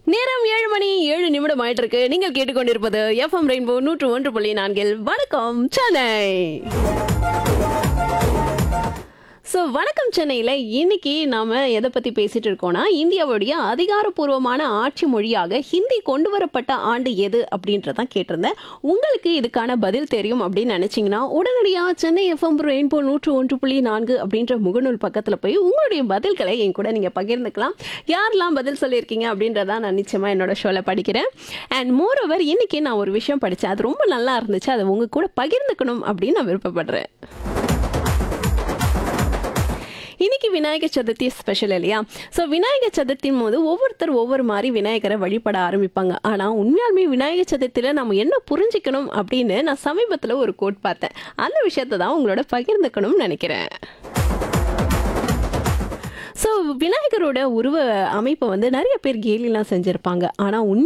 நேரம் 7 மணி 7 நிமிடம் ஆயிட்டு இருக்கு. நீங்கள் கேட்டுக்கொண்டிருப்பது எஃப்எம் ரெயின்போ 101.4 வணக்கம் சென்னை. வணக்கம் சென்னையில் இன்னைக்கு நாம எதை பத்தி பேசிட்டு இருக்கோம்னா, இந்தியாவுடைய அதிகாரப்பூர்வமான ஆட்சி மொழியாக ஹிந்தி கொண்டு வரப்பட்ட ஆண்டு எது அப்படின்றதான் கேட்டிருந்தேன். உங்களுக்கு இதுக்கான பதில் தெரியும் அப்படின்னு நினைச்சீங்கன்னா உடனடியாக சென்னை எஃப்எம் ரெயின்போ 101.4 அப்படின்ற முகநூல் பக்கத்துல போய் உங்களுடைய பதில்களை என் கூட நீங்க பகிர்ந்துக்கலாம். யாரெல்லாம் பதில் சொல்லியிருக்கீங்க அப்படின்றதான் நான் நிச்சயமா என்னோட ஷோல படிக்கிறேன். அண்ட் மோர் ஓவர் இன்னைக்கு நான் ஒரு விஷயம் படித்தேன், அது ரொம்ப நல்லா இருந்துச்சு, அதை உங்க கூட பகிர்ந்துக்கணும் அப்படின்னு நான் விருப்பப்படுறேன். இன்னைக்கு விநாயகர் சதுர்த்தி ஸ்பெஷல் இல்லையா? விநாயகர் சதுர்த்தின் போது ஒவ்வொருத்தர் ஒவ்வொரு மாதிரி விநாயகரை வழிபட ஆரம்பிப்பாங்க. ஆனால் உண்மையாலுமே விநாயகர் சதுர்த்தியில் நம்ம என்ன புரிஞ்சுக்கணும் அப்படின்னு நான் சமீபத்தில் ஒரு கோட் பார்த்தேன். அந்த விஷயத்தை தான் உங்களோட பகிர்ந்துக்கணும்னு நினைக்கிறேன். விநாயகரோட உருவ அமைப்பை வந்து நிறைய பேர் கேலிலாம் செஞ்சுருப்பாங்க. ஆனால்